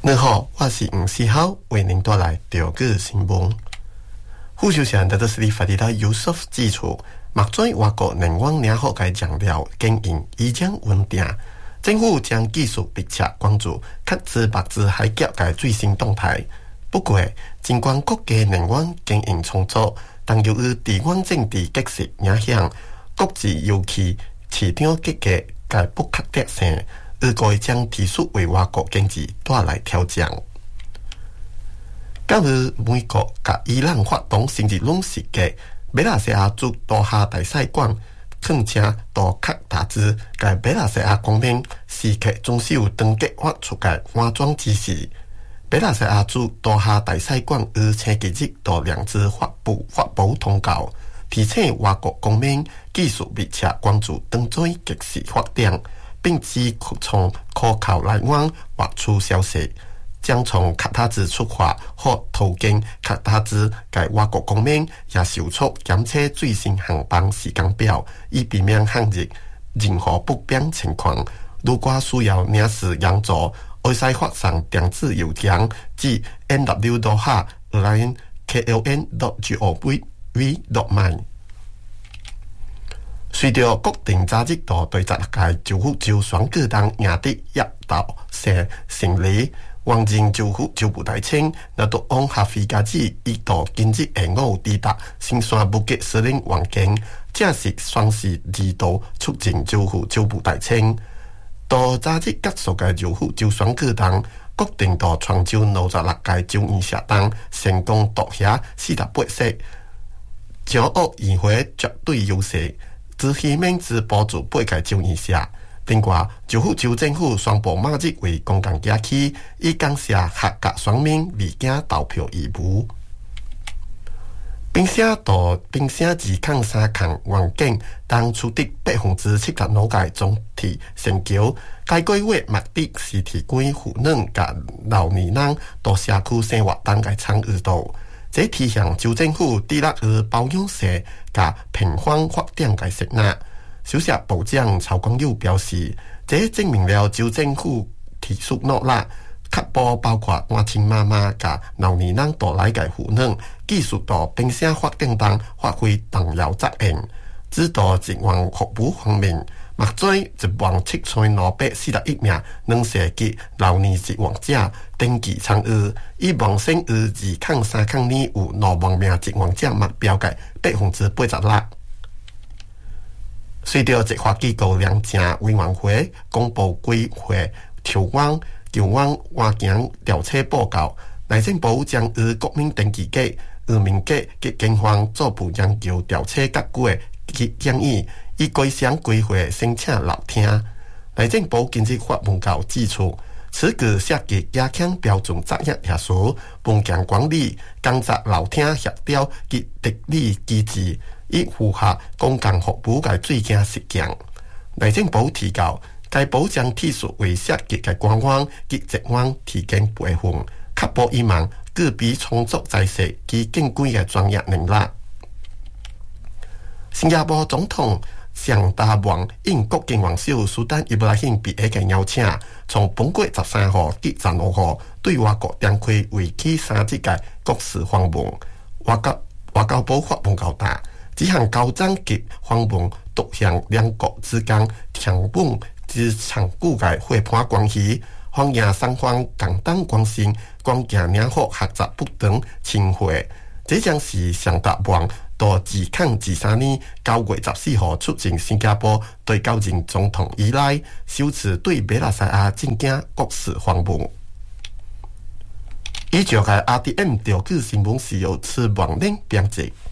你好，我是吴思豪，为您带来中国新闻。副首相在斯里法蒂达尤索夫指出，目前外国能源良好嘅酱料供应已经稳定，政府将继续密切关注克孜白孜海峡嘅最新动态。不过，尽管国家能源供应充足，但由于地缘政治局势影响，国际油气市场价格嘅不确定性，预计将持续为外国经济带来挑战。今日美国甲伊朗发动星期两袭击，马来西亚驻多哈大使馆恳请到卡达兹甲马来西亚公民时刻遵守登记发出嘅安装指示。马来西亚驻多哈大使馆于星期日到两支发布通告，提醒外国公民继续密切关注当中局势发展，并指从可靠来源获取消息。将从卡塔兹出发或途经卡塔兹嘅外国公民也受速检测最新航班时间表，以避免陷入任何不便情况。如果需要领事援助，可以发送电子邮件至 nw.doha@kln.gov.my。随着国定假日到对16届州府州选举党赢得压倒性胜利。王靖州府州部大清，那都往下飞假日一到今日下午抵达新山布吉司令王境，正式宣誓二度出征州府州部大清。到早日结束嘅州府州选举党，决定到泉州56届州议社党成功夺下48席，掌握议会绝对优势，只希望只保住8届州议社。另外，州府州政府宣布马日为公共假期，以感谢合格选民未经投票义务。并且2抗3抗环境当取得75%嘅总体成就。该个月目的是提高妇女甲老年人到社区生活中嘅参与度，这体现州政府致力于包容性甲平缓发展嘅承诺。首相部长曹光友表示，这证明了州政府提出努力，确保包括单亲妈妈甲老年人带来嘅妇女，继续到并且发展中发挥重要责任。指导职员服务方面，目前17241名2世纪老年职员者登记参与，以完成于2抗3抗年有2万名职员者目标嘅86%。随着执法机构廉政委员会公布规划调湾、旧湾环境调查报告，内政部将与国民登记局、移民局及警方逐步研究调查结果及建议，以改善规划申请楼厅。内政部近日发文告指出，此举涉及加强标准作业业术、文件管理、工作楼厅协调及治理机制，以符合公共服务嘅最佳实践。内政部提到，该部将体恤为涉及嘅官员及职员提供培训，确保伊们具备充足知识及更贵嘅专业能力。新加坡总统上达旺应国境元首苏丹伊布拉欣比埃嘅邀请，从本月13号至15号对外国展开为期3日嘅国事访问。外交部发文交代，这项交战及访问独向两国之间强稳之长久嘅伙伴关系，反映双方共同关心关键两国合作不断深化。这将是上达旺到2抗23年9月14號出征新加坡對高任總統以來，首次對馬來西亞進行國事訪問。以上嘅 RTM 中國新聞是由此網絡編輯。